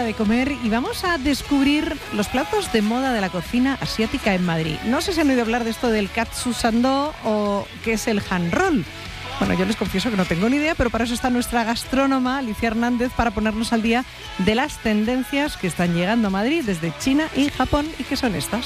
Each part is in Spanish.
de comer y vamos a descubrir los platos de moda de la cocina asiática en Madrid. No sé si han oído hablar de esto del katsu sando o qué es el hand roll. Bueno, yo les confieso que no tengo ni idea, pero para eso está nuestra gastrónoma, Alicia Hernández, para ponernos al día de las tendencias que están llegando a Madrid desde China y Japón. ¿Y qué son estas?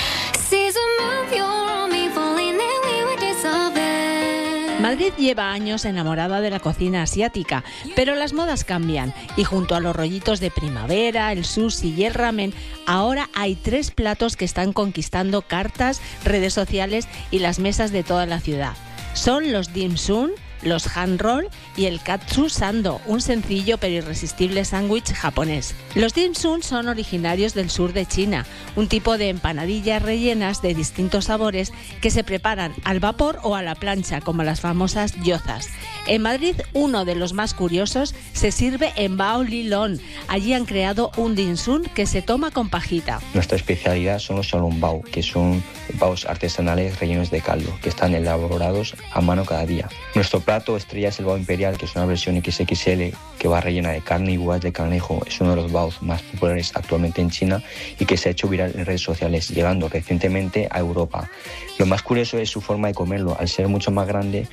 Madrid lleva años enamorada de la cocina asiática, pero las modas cambian y junto a los rollitos de primavera, el sushi y el ramen, ahora hay 3 platos que están conquistando cartas, redes sociales y las mesas de toda la ciudad. Son los dim sum, los hand roll y el katsu sando, un sencillo pero irresistible sándwich japonés. Los dim sum son originarios del sur de China, un tipo de empanadillas rellenas de distintos sabores que se preparan al vapor o a la plancha, como las famosas gyozas. En Madrid, uno de los más curiosos se sirve en Bao Lilong. Allí han creado un dim sum que se toma con pajita. Nuestra especialidad son los xiaolongbao, que son baos artesanales rellenos de caldo, que están elaborados a mano cada día. Nuestro plato estrella es el bao imperial, que es una versión XXL que va rellena de carne y huevas de cangrejo. Es uno de los baos más populares actualmente en China y que se ha hecho viral en redes sociales, llegando recientemente a Europa. Lo más curioso es su forma de comerlo. Al ser mucho más grande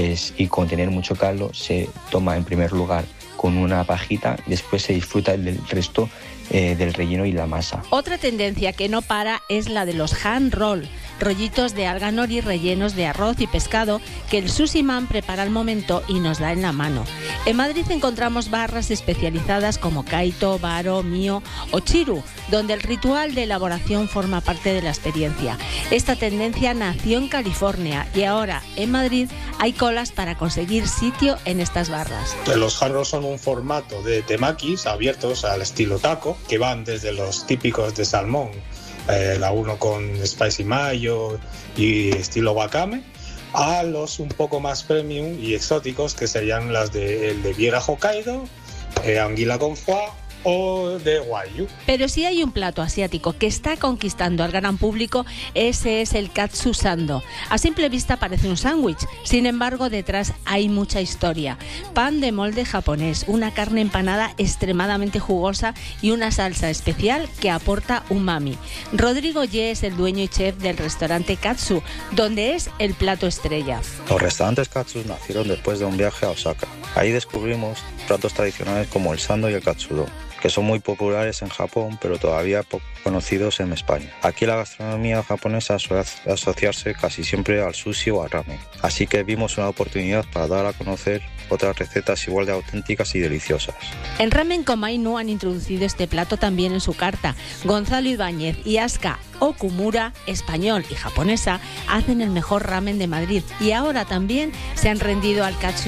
y contener mucho caldo, se toma en primer lugar con una pajita y después se disfruta del resto del relleno y la masa. Otra tendencia que no para es la de los hand roll, rollitos de alga nori rellenos de arroz y pescado que el sushi man prepara al momento y nos da en la mano. En Madrid encontramos barras especializadas como Kaito, Baro, Mio o Chiru, donde el ritual de elaboración forma parte de la experiencia. Esta tendencia nació en California y ahora en Madrid hay colas para conseguir sitio en estas barras. Los hand rolls son un formato de temakis abiertos al estilo taco, que van desde los típicos de salmón, la uno con spicy mayo y estilo wakame, a los un poco más premium y exóticos, que serían el de Viera Hokkaido, anguila con foie o de Wagyu. Pero si hay un plato asiático que está conquistando al gran público, ese es el katsu sando. A simple vista parece un sándwich, sin embargo detrás hay mucha historia. Pan de molde japonés, una carne empanada extremadamente jugosa y una salsa especial que aporta umami. Rodrigo Ye es el dueño y chef del restaurante Katsu, donde es el plato estrella. Los restaurantes Katsu nacieron después de un viaje a Osaka. Ahí descubrimos platos tradicionales como el sando y el katsudon, que son muy populares en Japón, pero todavía poco conocidos en España. Aquí la gastronomía japonesa suele asociarse casi siempre al sushi o al ramen, así que vimos una oportunidad para dar a conocer otras recetas igual de auténticas y deliciosas. En Ramen Komainu han introducido este plato también en su carta. Gonzalo Ibáñez y Asuka Okumura, español y japonesa, hacen el mejor ramen de Madrid y ahora también se han rendido al katsu